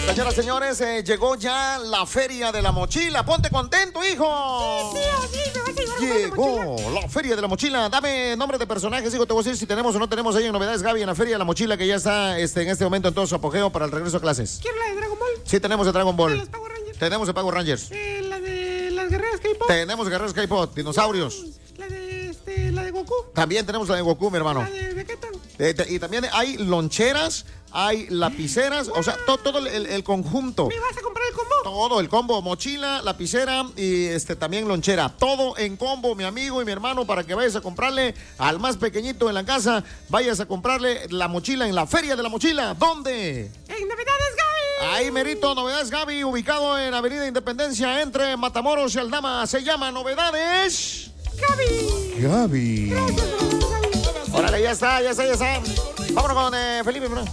Señoras, señores, llegó ya la Feria de la Mochila. ¡Ponte contento, hijo! Sí, me vas a llevar Llegó la Feria de la Mochila. Dame nombre de personajes, hijo. Te voy a decir si tenemos o no tenemos ahí en novedades, Gaby, en la Feria de la Mochila, que ya está en este momento en todo su apogeo para el regreso a clases. ¿Quiero la de Dragon Ball? Sí, tenemos de Dragon Ball. ¿De los Power Rangers? Tenemos de Power Rangers. La de las guerreras K-pop. Tenemos guerreros K-pop, dinosaurios. La de Goku. También tenemos la de Goku, mi hermano. La de Vegeta. Y también hay loncheras, hay lapiceras, o sea, todo el conjunto. ¿Me vas a comprar el combo? Todo el combo, mochila, lapicera y también lonchera. Todo en combo, mi amigo y mi hermano, para que vayas a comprarle al más pequeñito en la casa. Vayas a comprarle la mochila en la Feria de la Mochila. ¿Dónde? En Novedades Gaby. Ahí merito, Novedades Gaby, ubicado en Avenida Independencia entre Matamoros y Aldama. Se llama Novedades Gaby. Órale, ya está. Vámonos con Felipe, bro.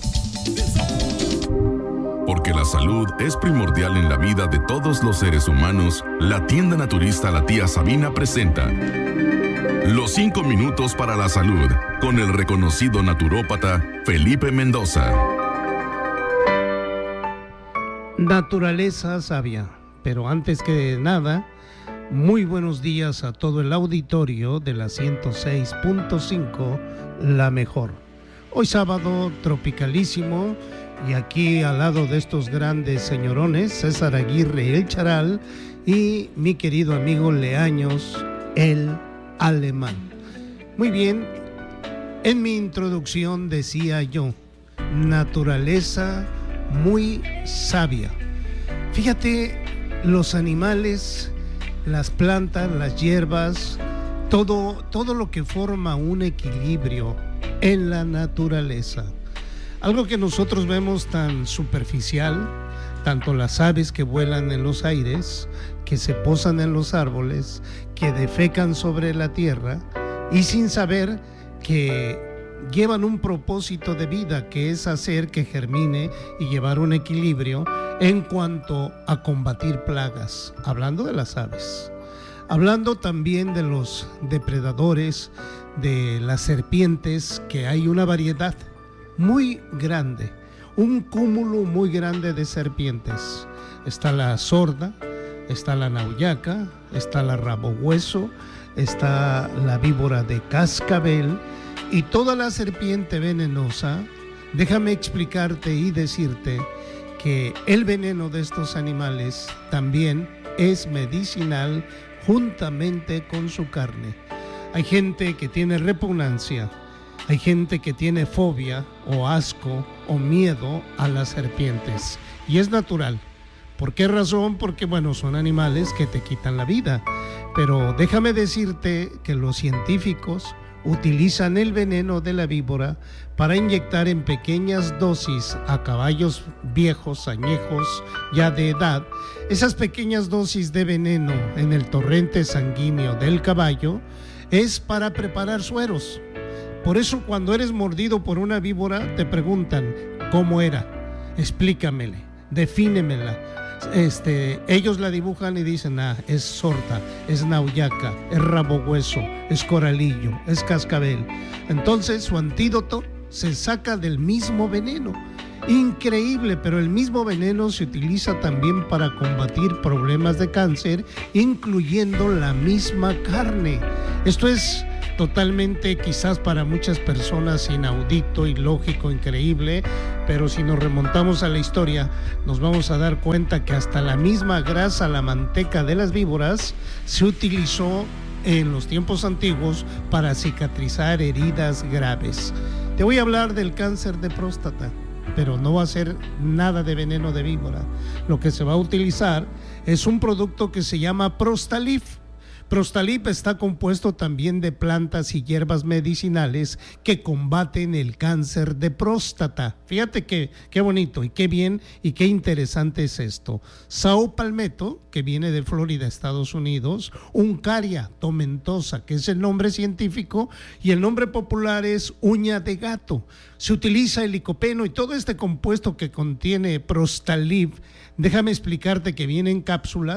Porque la salud es primordial en la vida de todos los seres humanos, la tienda naturista La Tía Sabina presenta Los 5 minutos para la salud con el reconocido naturópata Felipe Mendoza. Naturaleza sabia, pero antes que nada, muy buenos días a todo el auditorio de la 106.5, La Mejor. Hoy sábado tropicalísimo y aquí al lado de estos grandes señorones, César Aguirre el Charal y mi querido amigo Leaños el Alemán. Muy bien, en mi introducción decía yo, naturaleza muy sabia. Fíjate, los animales, las plantas, las hierbas, todo lo que forma un equilibrio en la naturaleza. Algo que nosotros vemos tan superficial, tanto las aves que vuelan en los aires, que se posan en los árboles, que defecan sobre la tierra y sin saber que llevan un propósito de vida, que es hacer que germine y llevar un equilibrio en cuanto a combatir plagas, hablando de las aves. Hablando también de los depredadores, de las serpientes, que hay una variedad muy grande, un cúmulo muy grande de serpientes. Está la sorda, está la nauyaca, está la rabohueso, está la víbora de cascabel y toda la serpiente venenosa. Déjame explicarte y decirte que el veneno de estos animales también es medicinal juntamente con su carne. Hay gente que tiene repugnancia, hay gente que tiene fobia o asco o miedo a las serpientes y es natural. ¿Por qué razón? Porque son animales que te quitan la vida. Pero déjame decirte que los científicos utilizan el veneno de la víbora para inyectar en pequeñas dosis a caballos viejos, añejos, ya de edad. Esas pequeñas dosis de veneno en el torrente sanguíneo del caballo es para preparar sueros. Por eso cuando eres mordido por una víbora te preguntan, ¿cómo era? Explícamele, defínemela. Ellos la dibujan y dicen, es sorda, es nauyaca, es rabohueso, es coralillo, es cascabel. Entonces su antídoto se saca del mismo veneno. Increíble, pero el mismo veneno se utiliza también para combatir problemas de cáncer, incluyendo la misma carne. Esto es totalmente, quizás para muchas personas, inaudito, ilógico, increíble, pero si nos remontamos a la historia, nos vamos a dar cuenta que hasta la misma grasa, la manteca de las víboras, se utilizó en los tiempos antiguos para cicatrizar heridas graves. Te voy a hablar del cáncer de próstata, pero no va a ser nada de veneno de víbora. Lo que se va a utilizar es un producto que se llama Prostalif. Prostalif está compuesto también de plantas y hierbas medicinales que combaten el cáncer de próstata. Fíjate qué bonito y qué bien y qué interesante es esto. Sao palmetto, que viene de Florida, Estados Unidos. Uncaria tomentosa, que es el nombre científico, y el nombre popular es uña de gato. Se utiliza el licopeno y todo este compuesto que contiene Prostalif. Déjame explicarte que viene en cápsulas,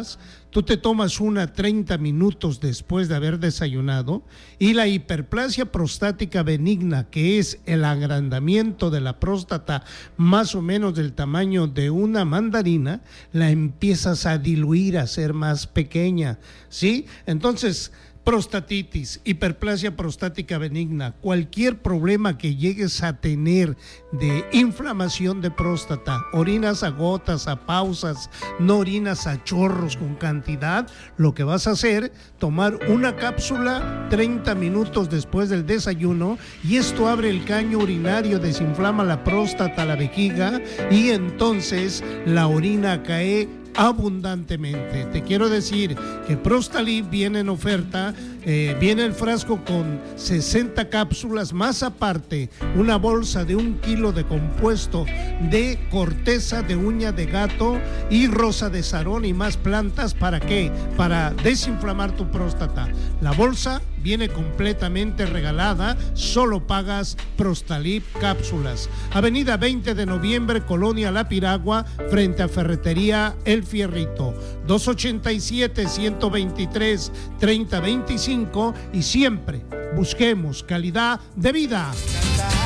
Tú te tomas una 30 minutos después de haber desayunado y la hiperplasia prostática benigna, que es el agrandamiento de la próstata más o menos del tamaño de una mandarina, la empiezas a diluir, a ser más pequeña, ¿sí? Entonces, prostatitis, hiperplasia prostática benigna, cualquier problema que llegues a tener de inflamación de próstata, orinas a gotas, a pausas, no orinas a chorros con cantidad, lo que vas a hacer, tomar una cápsula 30 minutos después del desayuno, y esto abre el caño urinario, desinflama la próstata, la vejiga, y entonces la orina cae abundantemente. Te quiero decir que Prostalib viene en oferta, viene el frasco con 60 cápsulas, más aparte una bolsa de 1 kilo de compuesto de corteza de uña de gato y rosa de sarón y más plantas. ¿Para qué? Para desinflamar tu próstata. La bolsa viene completamente regalada, solo pagas Prostalib cápsulas. Avenida 20 de noviembre, Colonia La Piragua, frente a Ferretería El Fierrito, 287-123-3025, y siempre busquemos calidad de vida.